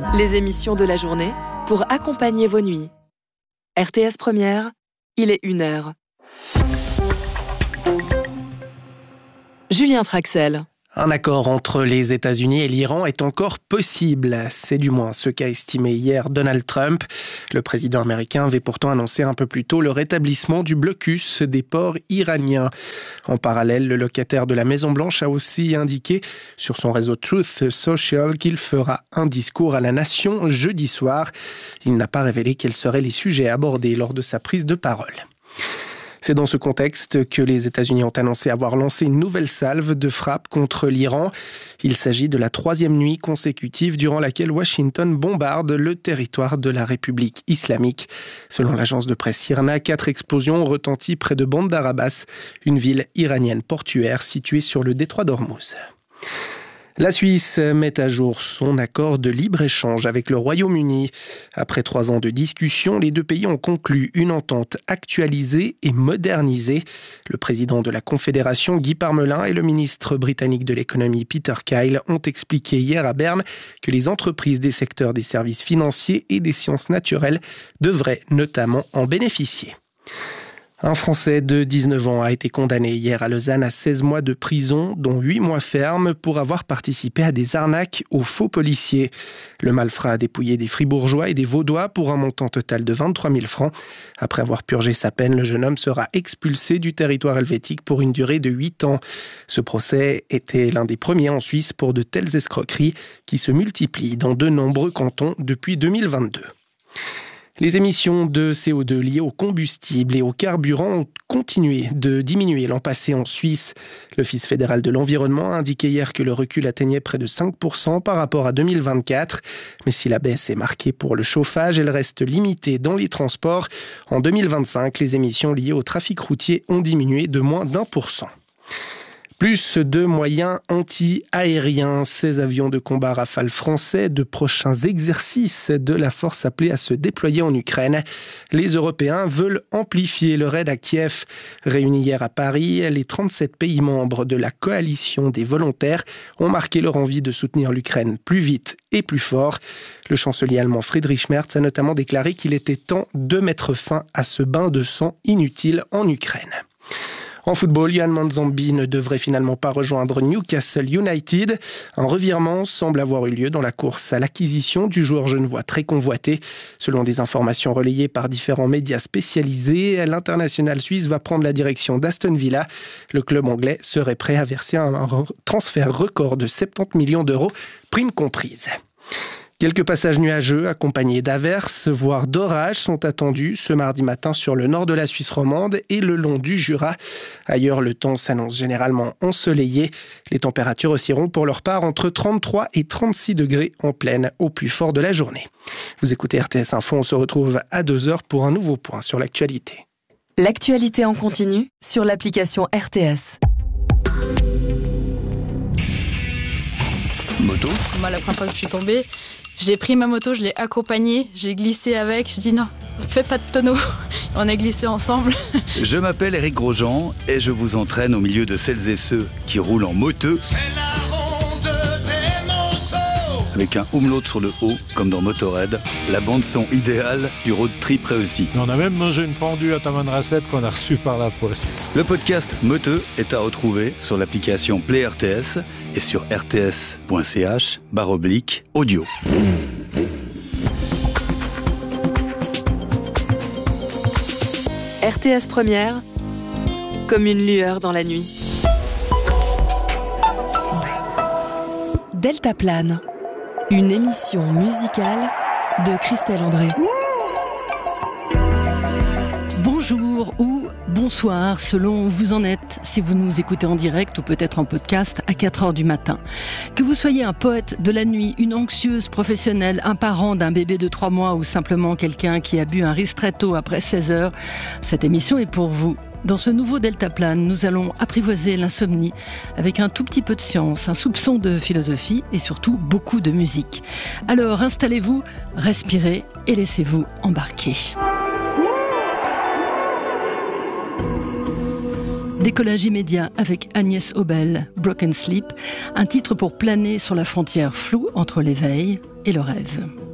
Les émissions de la journée pour accompagner vos nuits. RTS Première, il est 1h. Julien Traxel. Un accord entre les États-Unis et l'Iran est encore possible. C'est du moins ce qu'a estimé hier Donald Trump. Le président américain avait pourtant annoncé un peu plus tôt le rétablissement du blocus des ports iraniens. En parallèle, le locataire de la Maison-Blanche a aussi indiqué sur son réseau Truth Social qu'il fera un discours à la nation jeudi soir. Il n'a pas révélé quels seraient les sujets abordés lors de sa prise de parole. C'est dans ce contexte que les États-Unis ont annoncé avoir lancé une nouvelle salve de frappe contre l'Iran. Il s'agit de la 3e nuit consécutive durant laquelle Washington bombarde le territoire de la République islamique. Selon l'agence de presse IRNA, 4 explosions ont retenti près de Bandar Abbas, une ville iranienne portuaire située sur le détroit d'Ormuz. La Suisse met à jour son accord de libre-échange avec le Royaume-Uni. Après 3 ans de discussion, les deux pays ont conclu une entente actualisée et modernisée. Le président de la Confédération, Guy Parmelin, et le ministre britannique de l'économie, Peter Kyle, ont expliqué hier à Berne que les entreprises des secteurs des services financiers et des sciences naturelles devraient notamment en bénéficier. Un Français de 19 ans a été condamné hier à Lausanne à 16 mois de prison, dont 8 mois fermes, pour avoir participé à des arnaques aux faux policiers. Le malfrat a dépouillé des Fribourgeois et des Vaudois pour un montant total de 23 000 francs. Après avoir purgé sa peine, le jeune homme sera expulsé du territoire helvétique pour une durée de 8 ans. Ce procès était l'un des premiers en Suisse pour de telles escroqueries qui se multiplient dans de nombreux cantons depuis 2022. Les émissions de CO2 liées au combustible et au carburant ont continué de diminuer l'an passé en Suisse. L'Office fédéral de l'environnement a indiqué hier que le recul atteignait près de 5% par rapport à 2024. Mais si la baisse est marquée pour le chauffage, elle reste limitée dans les transports. En 2025, les émissions liées au trafic routier ont diminué de moins d'1%. Plus de moyens anti-aériens. Ces avions de combat Rafale français, de prochains exercices de la force appelée à se déployer en Ukraine. Les Européens veulent amplifier le raid à Kiev. Réunis hier à Paris, les 37 pays membres de la coalition des volontaires ont marqué leur envie de soutenir l'Ukraine plus vite et plus fort. Le chancelier allemand Friedrich Merz a notamment déclaré qu'il était temps de mettre fin à ce bain de sang inutile en Ukraine. En football, Yann Manzambi ne devrait finalement pas rejoindre Newcastle United. Un revirement semble avoir eu lieu dans la course à l'acquisition du joueur genevois très convoité. Selon des informations relayées par différents médias spécialisés, l'international suisse va prendre la direction d'Aston Villa. Le club anglais serait prêt à verser un transfert record de 70 millions d'euros, primes comprises. Quelques passages nuageux accompagnés d'averses, voire d'orages, sont attendus ce mardi matin sur le nord de la Suisse romande et le long du Jura. Ailleurs, le temps s'annonce généralement ensoleillé. Les températures oscilleront pour leur part entre 33 et 36 degrés en pleine au plus fort de la journée. Vous écoutez RTS Info, on se retrouve à 2h pour un nouveau point sur l'actualité. L'actualité en continu sur l'application RTS. Moto. Moi, la première fois que je suis tombée, j'ai pris ma moto, je l'ai accompagnée, j'ai glissé avec, je dis non, fais pas de tonneau. On a glissé ensemble. Je m'appelle Eric Grosjean et je vous entraîne au milieu de celles et ceux qui roulent en moteux. C'est la ronde des motos. Avec un umlaut sur le haut, comme dans Motorhead, la bande son idéale du road trip réussi. On a même mangé une fondue à Tamanrasset qu'on a reçue par la poste. Le podcast Moteux est à retrouver sur l'application Play RTS et sur rts.ch/audio. RTS Première, comme une lueur dans la nuit. Deltaplane, une émission musicale de Christelle André. Bonjour ou bonsoir, selon où vous en êtes, si vous nous écoutez en direct ou peut-être en podcast à 4h du matin. Que vous soyez un poète de la nuit, une anxieuse professionnelle, un parent d'un bébé de 3 mois ou simplement quelqu'un qui a bu un ristretto après 16h, cette émission est pour vous. Dans ce nouveau Deltaplane, nous allons apprivoiser l'insomnie avec un tout petit peu de science, un soupçon de philosophie et surtout beaucoup de musique. Alors installez-vous, respirez et laissez-vous embarquer. Décollage immédiat avec Agnès Obel, Broken Sleep, un titre pour planer sur la frontière floue entre l'éveil et le rêve.